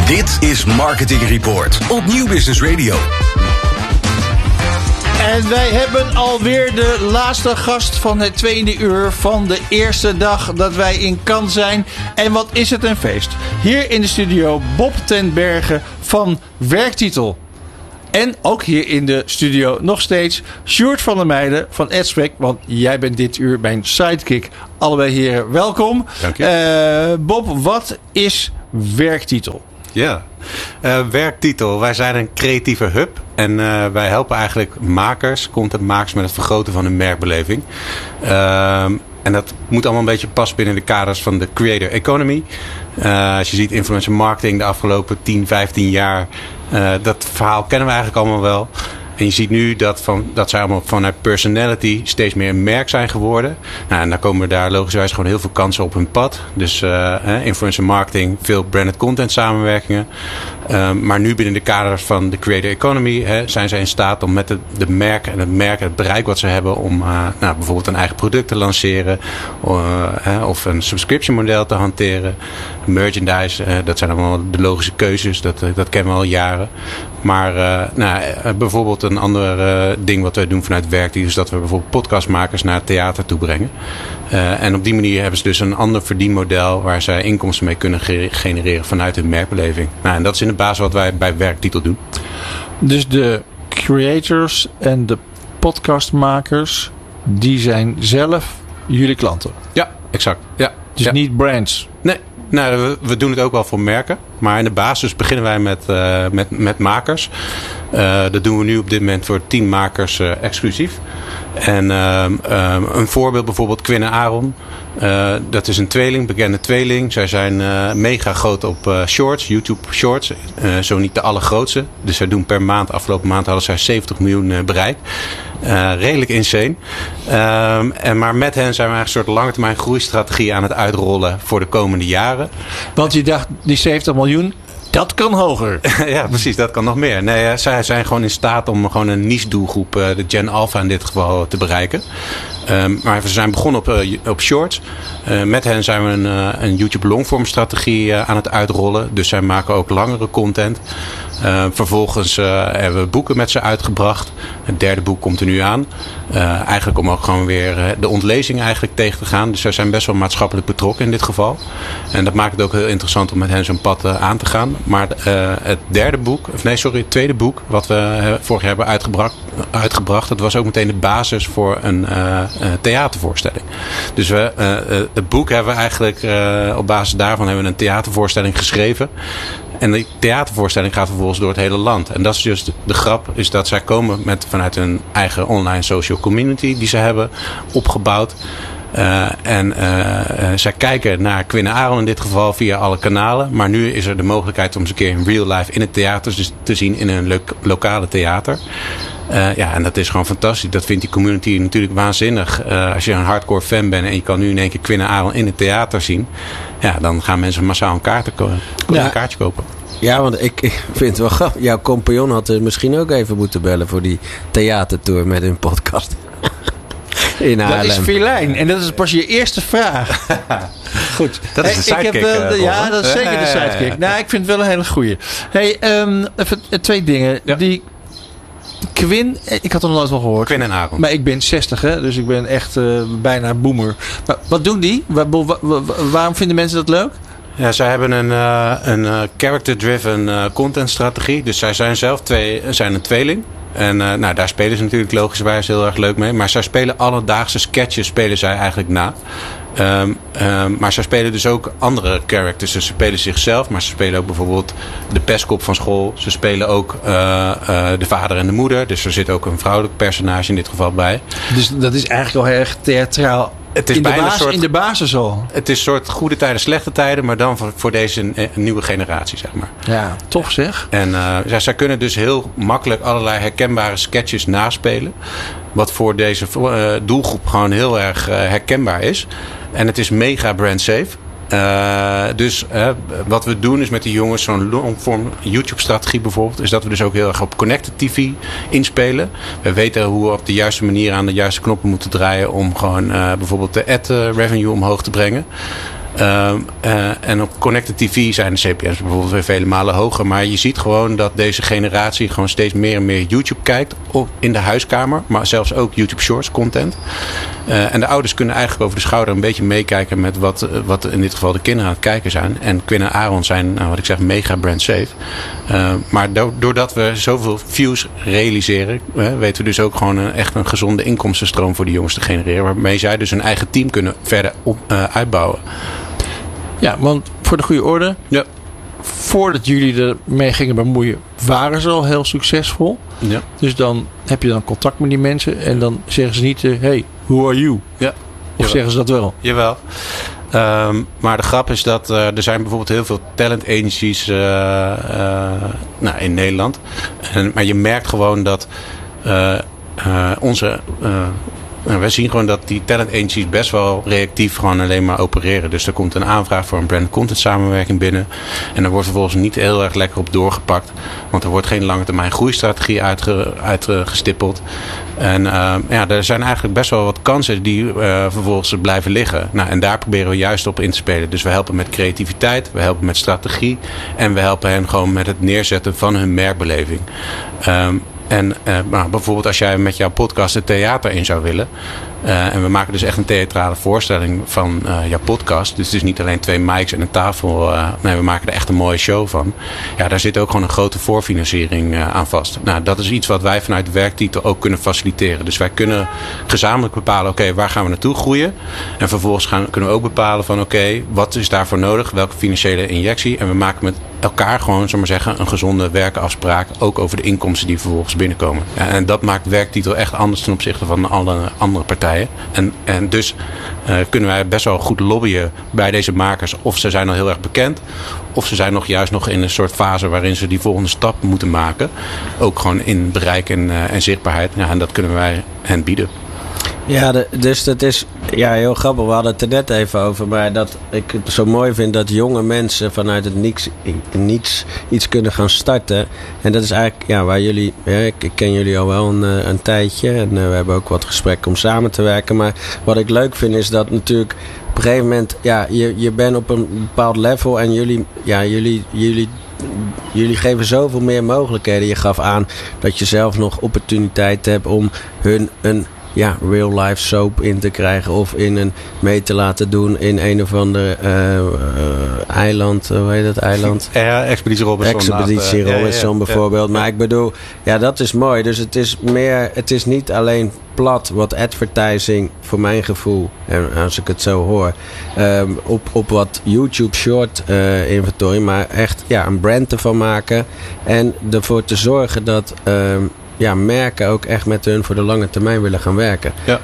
Dit is Marketing Report op Nieuw Business Radio. En wij hebben alweer de laatste gast van het tweede uur van de eerste dag dat wij in Cannes zijn. En wat is het een feest. Hier in de studio Bob ten Berge van Werktitel. En ook hier in de studio nog steeds Sjoerd van der Meijden van AdSpec. Want jij bent dit uur mijn sidekick. Allebei heren, welkom. Dank je. Bob, wat is Werktitel? Ja, Werktitel. Wij zijn een creatieve hub. En wij helpen eigenlijk makers, contentmakers met het vergroten van hun merkbeleving. En dat moet allemaal een beetje passen binnen de kaders van de creator economy. Als je ziet influencer marketing de afgelopen 10, 15 jaar. Dat verhaal kennen we eigenlijk allemaal wel. En je ziet nu dat zij allemaal vanuit personality steeds meer een merk zijn geworden. Nou, en dan komen daar logischerwijs gewoon heel veel kansen op hun pad. Dus influencer marketing, veel branded content samenwerkingen. Maar nu binnen de kaders van de creator economy zijn zij in staat om met de merken en het bereik wat ze hebben om bijvoorbeeld een eigen product te lanceren. Of een subscription model te hanteren. Merchandise, dat zijn allemaal de logische keuzes. Dat kennen we al jaren. Maar bijvoorbeeld een ander ding wat wij doen vanuit Werktitel is dat we bijvoorbeeld podcastmakers naar het theater toe brengen. En op die manier hebben ze dus een ander verdienmodel waar zij inkomsten mee kunnen genereren vanuit hun merkbeleving. Nou, en dat is in de basis wat wij bij Werktitel doen. Dus de creators en de podcastmakers, die zijn zelf jullie klanten? Ja, exact. Ja. Dus niet brands? Nee. Nou, we doen het ook wel voor merken. Maar in de basis beginnen wij met makers. Dat doen we nu op dit moment voor 10 makers exclusief. En een voorbeeld bijvoorbeeld Quinn en Aaron. Dat is een bekende tweeling. Zij zijn mega groot op shorts, YouTube shorts. Zo niet de allergrootste. Dus zij doen per maand, afgelopen maand hadden zij 70 miljoen bereik. Redelijk insane. Maar met hen zijn we eigenlijk een soort langetermijn groeistrategie aan het uitrollen voor de komende jaren. Want je dacht, die 70 miljoen, dat kan hoger. Ja, precies. Dat kan nog meer. Nee, zij zijn gewoon in staat om gewoon een niche doelgroep, de Gen Alpha in dit geval, te bereiken. Maar we zijn begonnen op shorts. Met hen zijn we een YouTube longform strategie aan het uitrollen. Dus zij maken ook langere content. Vervolgens hebben we boeken met ze uitgebracht. Het derde boek komt er nu aan. Eigenlijk om ook gewoon weer de ontlezing eigenlijk tegen te gaan. Dus zij zijn best wel maatschappelijk betrokken in dit geval. En dat maakt het ook heel interessant om met hen zo'n pad aan te gaan. Maar het tweede boek wat we vorig jaar hebben uitgebracht. Dat was ook meteen de basis voor een theatervoorstelling. Dus het boek hebben we eigenlijk op basis daarvan hebben we een theatervoorstelling geschreven. En die theatervoorstelling gaat vervolgens door het hele land. En dat is dus de grap, is dat zij komen vanuit hun eigen online social community die ze hebben opgebouwd. Zij kijken naar Quinn en Aaron in dit geval via alle kanalen. Maar nu is er de mogelijkheid om ze een keer in real life in het theater te zien in een lokale theater. En dat is gewoon fantastisch. Dat vindt die community natuurlijk waanzinnig. Als je een hardcore fan bent en je kan nu in één keer Quinn en Aaron in het theater zien. Ja, dan gaan mensen massaal een kaartje kopen. Ja, want ik vind het wel grappig. Jouw compagnon had er misschien ook even moeten bellen voor die theatertour met hun podcast. In Haarlem. Dat is Filijn. En dat is pas je eerste vraag. Goed. Dat is de sidekick. Ja, dat is zeker de sidekick. Nou, ik vind het wel een hele goeie. Hey, even 2 dingen. Ja. Die Quinn, ik had hem nooit wel gehoord. Quinn en Aaron. Maar ik ben 60, hè, dus ik ben echt bijna boomer. Maar wat doen die? Waarom vinden mensen dat leuk? Ja, zij hebben een character-driven content strategie. Dus zij zijn zelf een tweeling. En daar spelen ze natuurlijk logischerwijs heel erg leuk mee. Maar zij spelen alledaagse sketches spelen zij eigenlijk na. Maar zij spelen dus ook andere characters. Dus ze spelen zichzelf, maar ze spelen ook bijvoorbeeld de pestkop van school. Ze spelen ook de vader en de moeder. Dus er zit ook een vrouwelijk personage in dit geval bij. Dus dat is eigenlijk al erg theatraal. Het is in de basis al. Het is een soort goede tijden, slechte tijden. Maar dan voor deze nieuwe generatie, zeg maar. Ja, tof zeg. En zij kunnen dus heel makkelijk allerlei herkenbare sketches naspelen. Wat voor deze doelgroep gewoon heel erg herkenbaar is. En het is mega brand safe. Dus wat we doen is met die jongens zo'n longform YouTube strategie bijvoorbeeld, is dat we dus ook heel erg op Connected TV inspelen. We weten hoe we op de juiste manier aan de juiste knoppen moeten draaien om gewoon bijvoorbeeld de ad revenue omhoog te brengen. En op Connected TV zijn de CPM's bijvoorbeeld weer vele malen hoger. Maar je ziet gewoon dat deze generatie gewoon steeds meer en meer YouTube kijkt in de huiskamer. Maar zelfs ook YouTube Shorts content. En de ouders kunnen eigenlijk over de schouder een beetje meekijken met wat in dit geval de kinderen aan het kijken zijn. En Quinn en Aaron zijn, wat ik zeg, mega brand safe. Maar doordat we zoveel views realiseren, weten we dus ook gewoon echt een gezonde inkomstenstroom voor de jongens te genereren. Waarmee zij dus hun eigen team kunnen verder uitbouwen. Ja, want voor de goede orde. Ja. Voordat jullie ermee gingen bemoeien, waren ze al heel succesvol. Ja. Dus dan heb je dan contact met die mensen. En dan zeggen ze niet, hey, who are you? Ja. Of Jawel. zeggen ze dat wel? Jawel. Maar de grap is dat er zijn bijvoorbeeld heel veel talent agencies in Nederland. Maar je merkt gewoon dat wij zien gewoon dat die talent agencies best wel reactief gewoon alleen maar opereren. Dus er komt een aanvraag voor een brand content samenwerking binnen. En er wordt vervolgens niet heel erg lekker op doorgepakt. Want er wordt geen lange termijn groeistrategie uitgestippeld. En er zijn eigenlijk best wel wat kansen die vervolgens blijven liggen. Nou, en daar proberen we juist op in te spelen. Dus we helpen met creativiteit, we helpen met strategie. En we helpen hen gewoon met het neerzetten van hun merkbeleving. Bijvoorbeeld als jij met jouw podcast het theater in zou willen. En we maken dus echt een theatrale voorstelling van jouw podcast. Dus het is niet alleen 2 mics en een tafel. We maken er echt een mooie show van. Ja, daar zit ook gewoon een grote voorfinanciering aan vast. Nou, dat is iets wat wij vanuit de werktitel ook kunnen faciliteren. Dus wij kunnen gezamenlijk bepalen, oké, waar gaan we naartoe groeien? En vervolgens kunnen we ook bepalen van, oké, wat is daarvoor nodig? Welke financiële injectie? En we maken met elkaar gewoon, zullen we maar zeggen, een gezonde werkenafspraak. Ook over de inkomsten die vervolgens binnenkomen. Ja, en dat maakt de werktitel echt anders ten opzichte van alle andere partijen. En dus kunnen wij best wel goed lobbyen bij deze makers. Of ze zijn al heel erg bekend. Of ze zijn juist nog in een soort fase waarin ze die volgende stap moeten maken. Ook gewoon in bereik en zichtbaarheid. Ja, en dat kunnen wij hen bieden. Ja, dus dat is heel grappig. We hadden het er net even over. Maar dat ik het zo mooi vind dat jonge mensen vanuit het niets iets kunnen gaan starten. En dat is eigenlijk waar jullie... ik ken jullie al wel een tijdje. En we hebben ook wat gesprekken om samen te werken. Maar wat ik leuk vind is dat natuurlijk op een gegeven moment... je bent op een bepaald level en jullie geven zoveel meer mogelijkheden. Je gaf aan dat je zelf nog opportuniteit hebt om hun een real life soap in te krijgen of mee te laten doen in een of ander eiland. Hoe heet dat eiland? Expeditie Robinson. Bijvoorbeeld. Maar ik bedoel, dat is mooi. Dus het is niet alleen plat wat advertising voor mijn gevoel, en als ik het zo hoor, op wat YouTube short inventory, maar echt een brand ervan maken en ervoor te zorgen dat merken ook echt met hun voor de lange termijn willen gaan werken. Ja.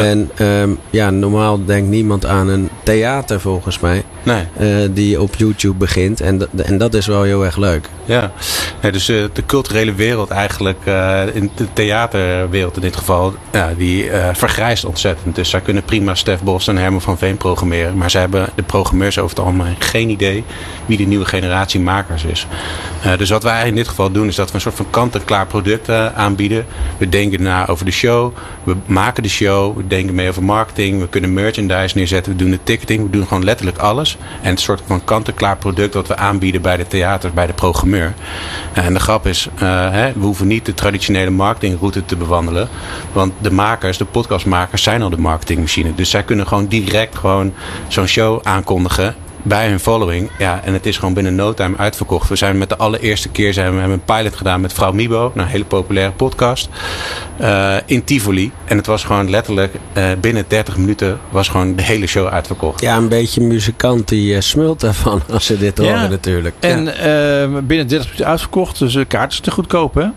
En normaal denkt niemand aan een theater volgens mij. Nee. Die op YouTube begint. En dat is wel heel erg leuk. Ja, dus de culturele wereld eigenlijk, in de theaterwereld in dit geval, die vergrijst ontzettend. Dus zij kunnen prima Stef Bos en Herman van Veen programmeren. Maar zij hebben de programmeurs over het algemeen geen idee wie de nieuwe generatie makers is. Dus wat wij in dit geval doen is dat we een soort van kant-en-klaar product aanbieden. We denken na over de show. We maken de show. We denken mee over marketing. We kunnen merchandise neerzetten. We doen de ticketing. We doen gewoon letterlijk alles. En het soort van kant-en-klaar product dat we aanbieden bij de theaters, bij de programmeur. En de grap is, we hoeven niet de traditionele marketingroute te bewandelen. Want de makers, de podcastmakers, zijn al de marketingmachine. Dus zij kunnen gewoon direct zo'n show aankondigen bij hun following. Ja, en het is gewoon binnen no time uitverkocht. We zijn met de allereerste keer we hebben een pilot gedaan met Vrouw Mibo. Een hele populaire podcast. In Tivoli. En het was gewoon letterlijk binnen 30 minuten was gewoon de hele show uitverkocht. Ja, een beetje muzikant die smult ervan als ze dit horen natuurlijk. En binnen 30 minuten uitverkocht. Dus de kaart is te goedkoop, hè?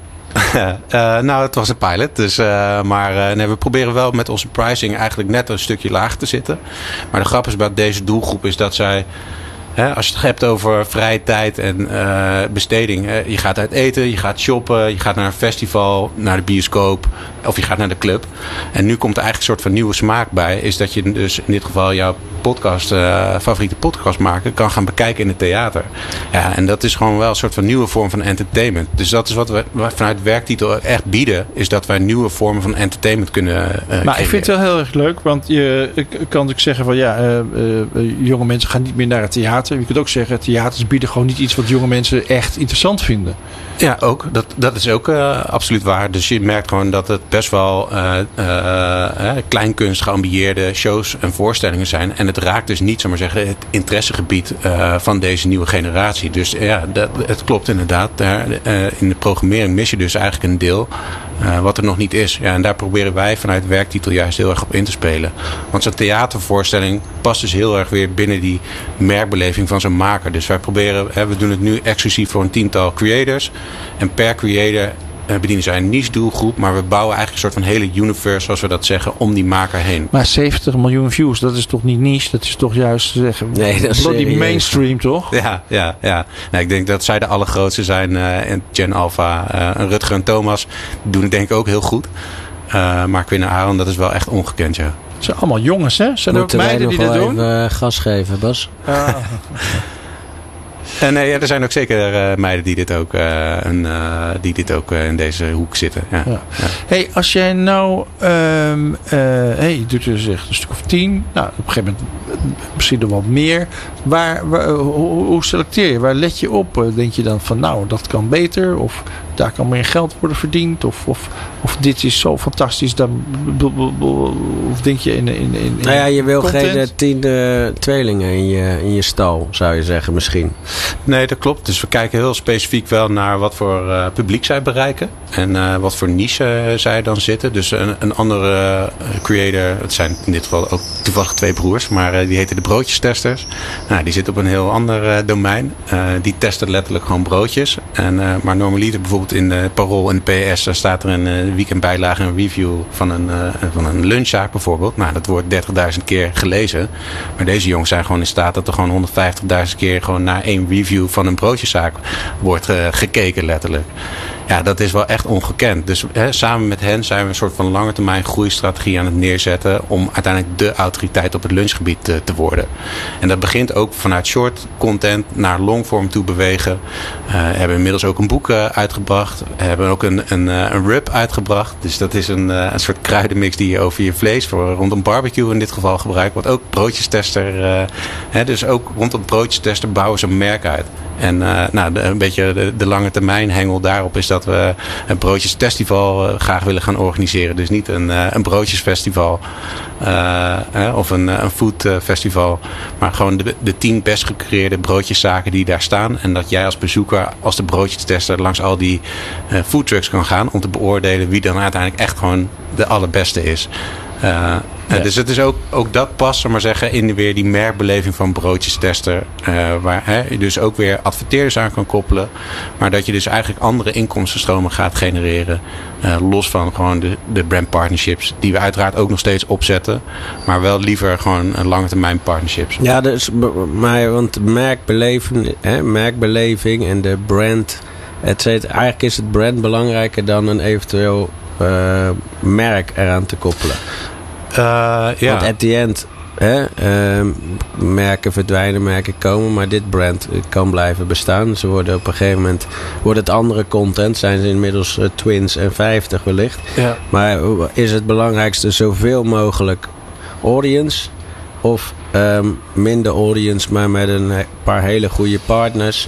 Het was een pilot. Dus, we proberen wel met onze pricing eigenlijk net een stukje lager te zitten. Maar de grap is bij deze doelgroep is dat zij... als je het hebt over vrije tijd en besteding. Je gaat uit eten, je gaat shoppen, je gaat naar een festival, naar de bioscoop of je gaat naar de club. En nu komt er eigenlijk een soort van nieuwe smaak bij. Is dat je dus in dit geval jouw favoriete podcast maken kan gaan bekijken in het theater. Ja, en dat is gewoon wel een soort van nieuwe vorm van entertainment. Dus dat is wat we vanuit Werktitel echt bieden. Is dat wij nieuwe vormen van entertainment kunnen Maar ik vind het wel heel erg leuk. Want je kan natuurlijk zeggen van jonge mensen gaan niet meer naar het theater. Je kunt ook zeggen, theaters bieden gewoon niet iets wat jonge mensen echt interessant vinden. Ja, ook. Dat is ook absoluut waar. Dus je merkt gewoon dat het best wel kleinkunst geambieerde shows en voorstellingen zijn. En het raakt dus niet, zomaar zeggen, het interessegebied van deze nieuwe generatie. Dus ja, het klopt inderdaad. In de programmering mis je dus eigenlijk een deel wat er nog niet is. Ja, en daar proberen wij vanuit Werktitel juist heel erg op in te spelen. Want zo'n theatervoorstelling past dus heel erg weer binnen die merkbeleving van zo'n maker. Dus wij proberen, we doen het nu exclusief voor een 10-tal creators. En per creator bedienen zij een niche doelgroep. Maar we bouwen eigenlijk een soort van hele universe, zoals we dat zeggen, om die maker heen. Maar 70 miljoen views, dat is toch niet niche? Dat is toch juist zeggen, nee, dat is die mainstream, toch? Ja. Nou, ik denk dat zij de allergrootste zijn. En Gen Alpha, Rutger en Thomas doen het denk ik ook heel goed. Maar Quinn en Aaron, dat is wel echt ongekend, ja. Het zijn allemaal jongens, hè? Zijn er ook meiden die dat doen? Even gas geven, Bas? En er zijn ook zeker meiden die dit ook in deze hoek zitten. Ja. Hey, als jij nou je doet dus echt een stuk of 10. Nou, op een gegeven moment misschien nog wat meer. Hoe selecteer je? Waar let je op? Denk je dan van nou, dat kan beter? Of daar kan meer geld worden verdiend? Of dit is zo fantastisch? Of denk je in nou ja, je wil content? geen 10 tweelingen in je stal, zou je zeggen misschien. Nee, dat klopt. Dus we kijken heel specifiek wel naar wat voor publiek zij bereiken. En wat voor niche zij dan zitten. Dus een andere creator, het zijn in dit geval ook toevallig 2 broers. Maar die heten de broodjestesters. Nou, die zitten op een heel ander domein. Die testen letterlijk gewoon broodjes. Maar normaliter bijvoorbeeld in de Parool en de PS, daar staat er een weekendbijlage, een review van een lunchzaak bijvoorbeeld. Nou, dat wordt 30.000 keer gelezen. Maar deze jongens zijn gewoon in staat dat er gewoon 150.000 keer gewoon naar 1 review van een broodjeszaak wordt gekeken letterlijk. Ja, dat is wel echt ongekend. Dus samen met hen zijn we een soort van langetermijn groeistrategie aan het neerzetten om uiteindelijk de autoriteit op het lunchgebied te worden. En dat begint ook vanuit short content naar longform toe bewegen. Hebben inmiddels ook een boek uitgebracht. Hebben ook een rub uitgebracht. Dus dat is een soort kruidenmix die je over je vlees rondom barbecue in dit geval gebruikt. Wat ook broodjestester. Dus ook rondom broodjestester bouwen ze een merk uit. En een beetje de lange termijn hengel daarop is dat we een broodjesfestival graag willen gaan organiseren. Dus niet een broodjesfestival of een foodfestival. Maar gewoon de 10 best gecreëerde broodjeszaken die daar staan. En dat jij als bezoeker, als de broodjestester langs al die foodtrucks kan gaan om te beoordelen wie dan uiteindelijk echt gewoon de allerbeste is. Dus het is ook dat past, zal maar zeggen, in weer die merkbeleving van broodjestester. Waar je dus ook weer adverteerders aan kan koppelen. Maar dat je dus eigenlijk andere inkomstenstromen gaat genereren. Los van gewoon de brand partnerships. Die we uiteraard ook nog steeds opzetten. Maar wel liever gewoon lange termijn partnerships. Ja, dus, want merkbeleving en de brand. Eigenlijk is het brand belangrijker dan een eventueel merk eraan te koppelen. Want at the end, merken verdwijnen, merken komen, maar dit brand kan blijven bestaan. Ze worden op een gegeven moment, wordt het andere content, zijn ze inmiddels twins en 50 wellicht. Ja. Maar is het belangrijkste zoveel mogelijk audience of minder audience, maar met een paar hele goede partners?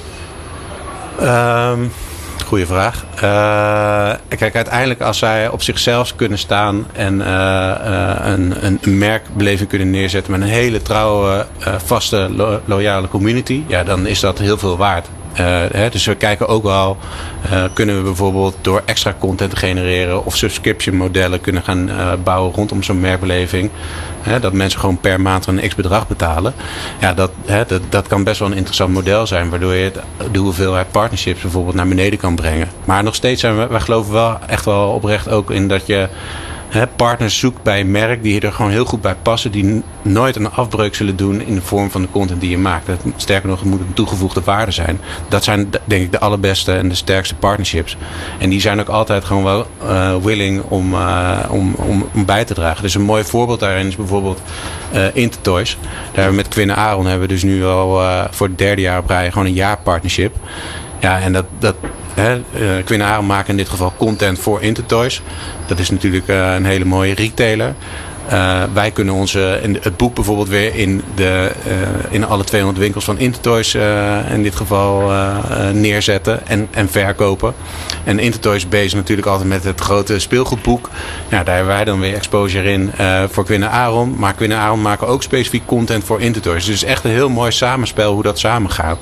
Goeie vraag. Kijk, uiteindelijk als zij op zichzelf kunnen staan en een merkbeleving kunnen neerzetten met een hele trouwe, vaste, loyale community, ja, dan is dat heel veel waard. Dus we kijken ook wel, kunnen we bijvoorbeeld door extra content te genereren of subscription modellen kunnen gaan bouwen rondom zo'n merkbeleving. Dat mensen gewoon per maand een x-bedrag betalen. Ja, dat kan best wel een interessant model zijn, waardoor je de hoeveelheid partnerships bijvoorbeeld naar beneden kan brengen. Maar nog steeds wij geloven wel echt wel oprecht ook in dat je partners zoekt bij een merk die er gewoon heel goed bij passen. Die nooit een afbreuk zullen doen in de vorm van de content die je maakt. Sterker nog, het moet een toegevoegde waarde zijn. Dat zijn denk ik de allerbeste en de sterkste partnerships. En die zijn ook altijd gewoon wel willing om bij te dragen. Dus een mooi voorbeeld daarin is bijvoorbeeld Intertoys. Daar hebben we met Quinn en Aaron hebben we dus nu al voor het 3e jaar op rij gewoon een jaarpartnership. Ja, en Quinn en Aaron maken in dit geval content voor Intertoys. Dat is natuurlijk een hele mooie retailer. Wij kunnen het boek bijvoorbeeld weer in alle 200 winkels van Intertoys in dit geval neerzetten en verkopen. En Intertoys is bezig natuurlijk altijd met het grote speelgoedboek. Ja, daar hebben wij dan weer exposure in voor Quinn en Aaron. Maar Quinn en Aaron maken ook specifiek content voor Intertoys. Dus het is echt een heel mooi samenspel hoe dat samengaat.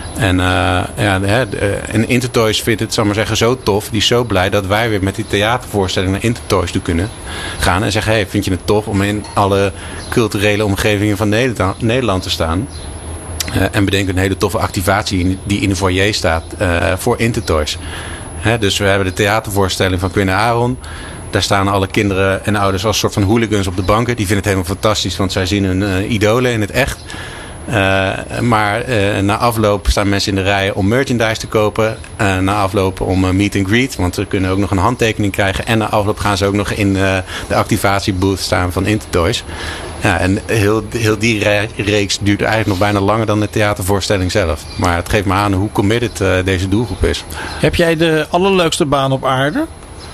En Intertoys vindt het, zal ik maar zeggen, zo tof. Die is zo blij dat wij weer met die theatervoorstelling naar Intertoys toe kunnen gaan. En zeggen, hey, vind je het tof om in alle culturele omgevingen van Nederland te staan? En bedenk een hele toffe activatie die in de foyer staat voor Intertoys. Dus we hebben de theatervoorstelling van Quinn en Aaron. Daar staan alle kinderen en ouders als soort van hooligans op de banken. Die vinden het helemaal fantastisch, want zij zien hun idolen in het echt. Maar na afloop staan mensen in de rij om merchandise te kopen. Na afloop om meet and greet. Want ze kunnen ook nog een handtekening krijgen. En na afloop gaan ze ook nog in de activatiebooth staan van Intertoys. Ja, en heel die reeks duurt eigenlijk nog bijna langer dan de theatervoorstelling zelf. Maar het geeft me aan hoe committed deze doelgroep is. Heb jij de allerleukste baan op aarde?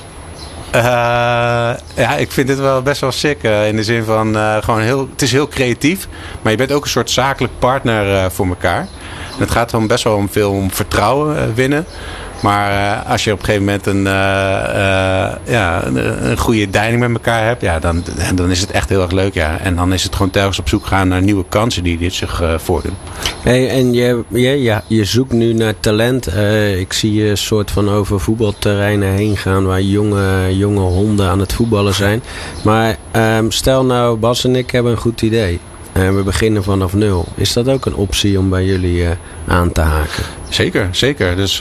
Ja, ik vind dit wel best wel sick. In de zin van het is heel creatief. Maar je bent ook een soort zakelijk partner voor elkaar. En het gaat dan best wel om vertrouwen winnen. Maar als je op een gegeven moment een goede deining met elkaar hebt, ja, dan is het echt heel erg leuk. Ja. En dan is het gewoon telkens op zoek gaan naar nieuwe kansen die dit zich voordoen. Hey, en je zoekt nu naar talent. Ik zie je soort van over voetbalterreinen heen gaan waar jonge honden aan het voetballen zijn. Maar stel nou, Bas en ik hebben een goed idee. En we beginnen vanaf 0. Is dat ook een optie om bij jullie aan te haken? Zeker. Dus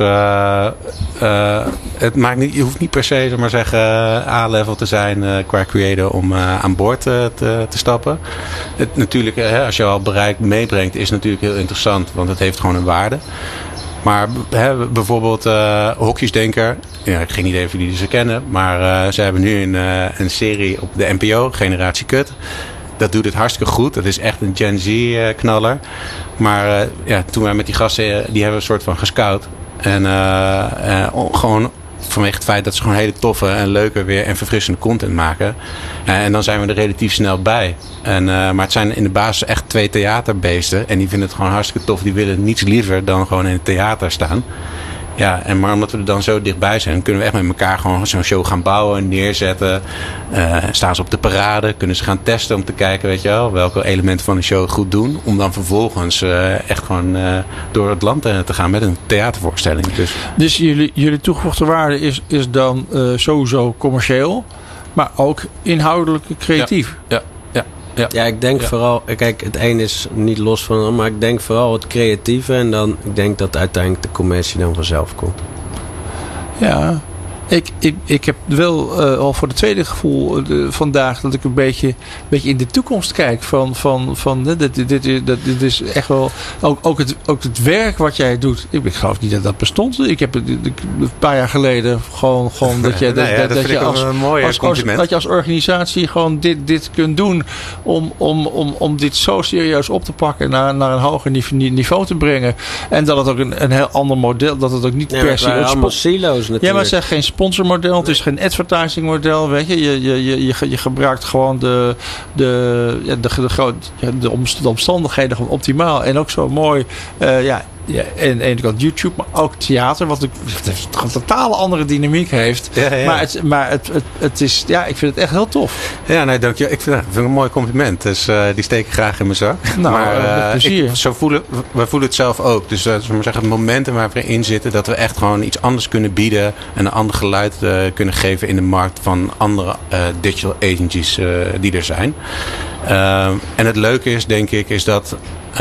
het maakt niet, je hoeft niet per se, maar zeggen, A-level te zijn qua creator om aan boord te stappen. Natuurlijk, als je al bereik meebrengt, is het natuurlijk heel interessant, want het heeft gewoon een waarde. Maar bijvoorbeeld Hokjesdenker, ja, ik heb geen idee of jullie ze kennen, maar ze hebben nu een serie op de NPO, Generatie Kut. Dat doet het hartstikke goed. Dat is echt een Gen Z knaller. Maar toen wij met die gasten, die hebben we een soort van gescout. En gewoon vanwege het feit dat ze gewoon hele toffe en leuke weer en verfrissende content maken. En dan zijn we er relatief snel bij. Maar het zijn in de basis echt 2 theaterbeesten. En die vinden het gewoon hartstikke tof. Die willen niets liever dan gewoon in het theater staan. Ja, maar omdat we er dan zo dichtbij zijn, kunnen we echt met elkaar gewoon zo'n show gaan bouwen, neerzetten. Staan ze op de parade, kunnen ze gaan testen om te kijken, weet je wel, welke elementen van de show goed doen. Om dan vervolgens echt gewoon door het land te gaan met een theatervoorstelling. Dus jullie toegevoegde waarde is dan sowieso commercieel, maar ook inhoudelijk creatief. Ja, ik denk vooral, kijk, het een is niet los van het ander, maar ik denk vooral het creatieve en dan, ik denk dat uiteindelijk de commercie dan vanzelf komt. Ja, ik heb wel al voor de tweede gevoel vandaag dat ik een beetje in de toekomst kijk. Dit is echt wel ook het werk wat jij doet. Ik geloof niet dat dat bestond. Ik heb een paar jaar geleden gewoon dat je dat je als organisatie gewoon dit kunt doen om dit zo serieus op te pakken naar een hoger niveau te brengen. En dat het ook een heel ander model, dat het ook niet per se allemaal silo's natuurlijk. Ja, maar zeg geen sponsormodel, het is geen advertising model, weet je. Je gebruikt gewoon de omstandigheden gewoon optimaal en ook zo mooi. Ja, en aan de ene kant YouTube, maar ook theater, wat een totale andere dynamiek heeft. Ja. Maar het is, ja, ik vind het echt heel tof. Ja, nee, dank je. Ik vind het een mooi compliment. Dus die steek ik graag in mijn zak. Nou, maar plezier. Wij voelen het zelf ook. Dus zullen we zeggen, het momenten waar we in zitten, dat we echt gewoon iets anders kunnen bieden en een ander geluid kunnen geven in de markt van andere digital agencies die er zijn. En het leuke is, denk ik, is dat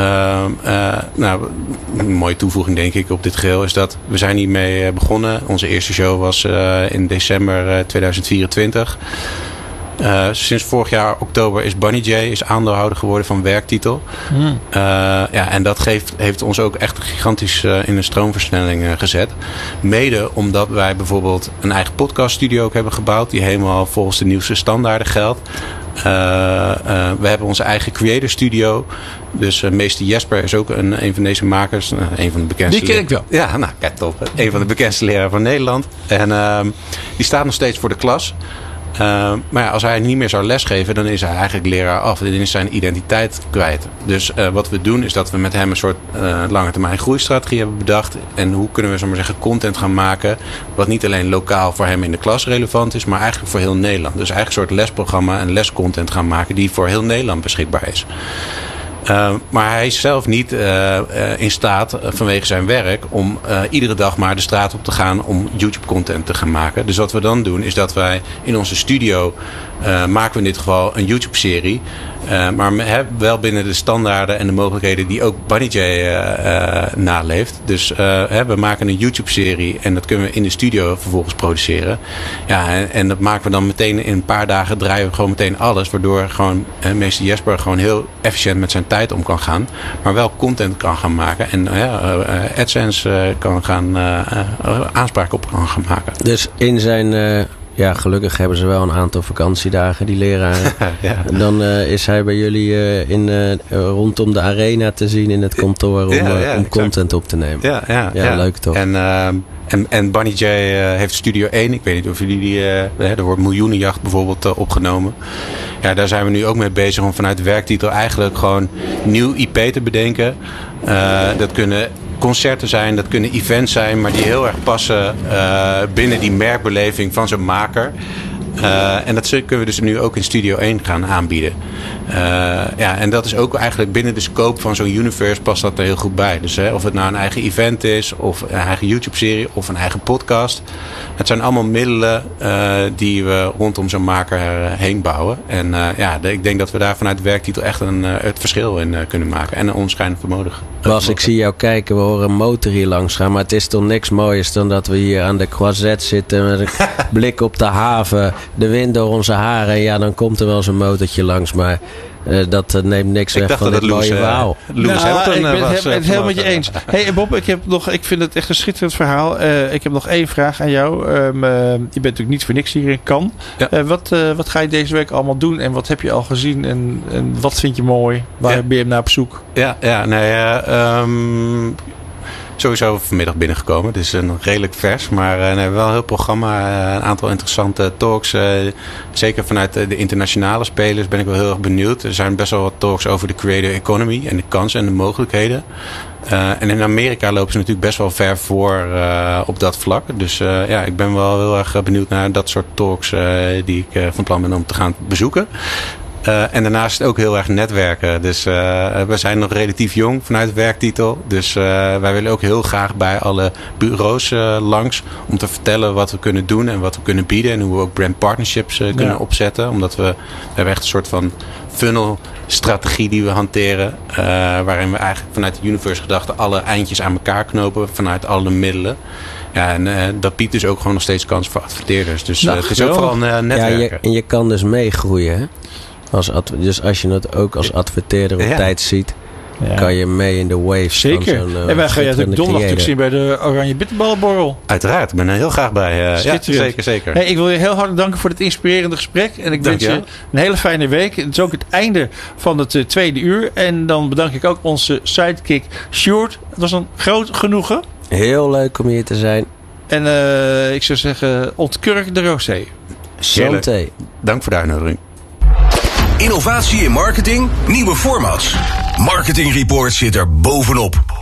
een mooie toevoeging denk ik op dit geheel is dat we zijn hiermee begonnen. Onze eerste show was in december 2024. Sinds vorig jaar oktober is Bunny J aandeelhouder geworden van Werktitel. En dat heeft ons ook echt gigantisch in een stroomversnelling gezet. Mede omdat wij bijvoorbeeld een eigen podcaststudio ook hebben gebouwd. Die helemaal volgens de nieuwste standaarden geldt. We hebben onze eigen creator studio. Dus meester Jesper is ook een van deze makers. Een van de bekendste. Die ken ik wel. Ja, nou kijk top. Een van de bekendste leraren van Nederland. En die staat nog steeds voor de klas. Maar ja, als hij niet meer zou lesgeven, dan is hij eigenlijk leraar af. Dan is zijn identiteit kwijt. Dus wat we doen is dat we met hem een soort lange termijn groeistrategie hebben bedacht. En hoe kunnen we, zo maar zeggen, content gaan maken wat niet alleen lokaal voor hem in de klas relevant is, maar eigenlijk voor heel Nederland. Dus eigenlijk een soort lesprogramma en lescontent gaan maken die voor heel Nederland beschikbaar is. Maar hij is zelf niet in staat vanwege zijn werk om iedere dag maar de straat op te gaan om YouTube content te gaan maken. Dus wat we dan doen is dat wij in onze studio maken we in dit geval een YouTube serie. Maar wel binnen de standaarden en de mogelijkheden die ook Bunny J naleeft. Dus we maken een YouTube serie en dat kunnen we in de studio vervolgens produceren. Ja, en dat maken we dan meteen in een paar dagen, draaien we gewoon meteen alles. Waardoor gewoon meester Jesper gewoon heel efficiënt met zijn tijd om kan gaan. Maar wel content kan gaan maken. En AdSense kan gaan aanspraak op kan gaan maken. Dus in zijn... gelukkig hebben ze wel een aantal vakantiedagen, die leraren. Ja. Dan is hij bij jullie rondom de arena te zien in het kantoor om content op te nemen. Ja, leuk toch? En Bunny J heeft Studio 1. Ik weet niet of jullie er wordt Miljoenenjacht bijvoorbeeld opgenomen. Ja, daar zijn we nu ook mee bezig om vanuit de Werktitel eigenlijk gewoon nieuw IP te bedenken. Dat kunnen concerten zijn, dat kunnen events zijn, maar die heel erg passen binnen die merkbeleving van zo'n maker. En dat kunnen we dus nu ook in Studio 1 gaan aanbieden. En dat is ook eigenlijk binnen de scope van zo'n universe past dat er heel goed bij. Dus of het nou een eigen event is, of een eigen YouTube-serie, of een eigen podcast. Het zijn allemaal middelen die we rondom zo'n maker heen bouwen. En ik denk dat we daar vanuit de Werktitel echt het verschil in kunnen maken. En een onschijnlijk vermogen. Bas, ik zie jou kijken. We horen een motor hier langs gaan. Maar het is toch niks mooiers dan dat we hier aan de Croisette zitten met een blik op de haven. De wind door onze haren. En ja, dan komt er wel zo'n motortje langs. Maar dat neemt niks weg van dit mooie verhaal. Ik ben het helemaal met je eens. Hey Bob, ik vind het echt een schitterend verhaal. Ik heb nog één vraag aan jou. Je bent natuurlijk niet voor niks hier in Cannes. Ja. Wat ga je deze week allemaal doen? En wat heb je al gezien? En wat vind je mooi? Waar ben je naar op zoek? Sowieso vanmiddag binnengekomen. Het is redelijk vers, maar we hebben wel een heel programma. Een aantal interessante talks. Zeker vanuit de internationale spelers ben ik wel heel erg benieuwd. Er zijn best wel wat talks over de creator economy en de kansen en de mogelijkheden. En in Amerika lopen ze natuurlijk best wel ver voor op dat vlak. Dus ik ben wel heel erg benieuwd naar dat soort talks die ik van plan ben om te gaan bezoeken. En daarnaast ook heel erg netwerken. Dus we zijn nog relatief jong vanuit Werktitel. Dus wij willen ook heel graag bij alle bureaus langs. Om te vertellen wat we kunnen doen en wat we kunnen bieden. En hoe we ook brand partnerships kunnen opzetten. Omdat we hebben echt een soort van funnel strategie die we hanteren. Waarin we eigenlijk vanuit de universe gedachte alle eindjes aan elkaar knopen. Vanuit alle middelen. Ja, en dat biedt dus ook gewoon nog steeds kans voor adverteerders. Dus het is ook vooral netwerken. Ja, en je kan dus meegroeien, hè? Dus als je het ook als adverteerder op tijd ziet, kan je mee in de waves. Zeker. Van zo'n, en wij gaan je natuurlijk donderdag zien bij de Oranje Bitterballenborrel. Uiteraard, ik ben er heel graag bij. Zeker. Hey, ik wil je heel hartelijk danken voor dit inspirerende gesprek. En ik wens je een hele fijne week. Het is ook het einde van het tweede uur. En dan bedank ik ook onze sidekick Sjoerd. Het was een groot genoegen. Heel leuk om hier te zijn. En ik zou zeggen, ontkurk de rosé. Santé. Dank voor de uitnodiging. Innovatie in marketing, nieuwe formats. Marketing Report zit er bovenop.